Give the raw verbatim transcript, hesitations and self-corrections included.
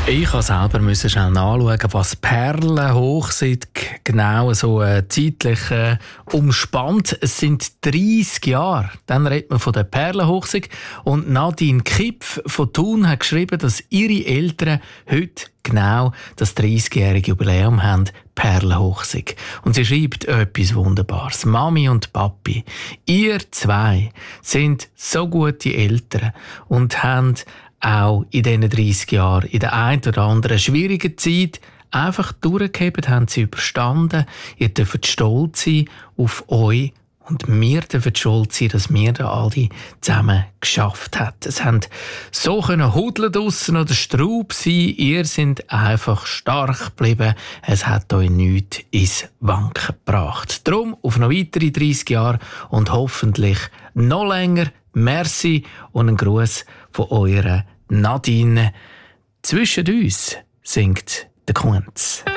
Ich musste selber schnell nachschauen, was Perlenhochzeit genau so äh, zeitlich äh, umspannt. Es sind dreissig Jahre. Dann redet man von der Perlenhochzeit. Und Nadine Kipf von Thun hat geschrieben, dass ihre Eltern heute genau das dreissigjährige Jubiläum haben, Perlenhochzeit. Und sie schreibt etwas Wunderbares. Mami und Papi, ihr zwei sind so gute Eltern und haben auch in diesen dreissig Jahren, in der einen oder anderen schwierigen Zeit, einfach durchgehebt, haben sie überstanden. Ihr dürft stolz sein auf euch und wir dürfen stolz sein, dass wir da alle zusammen geschafft haben. Es haben so können hudeln draussen oder Straub sein. Ihr seid einfach stark geblieben. Es hat euch nichts ins Wanken gebracht. Darum auf noch weitere dreissig Jahre und hoffentlich noch länger. Merci und ein Gruß von eurer Nadine. Zwischen uns singt der Kunz.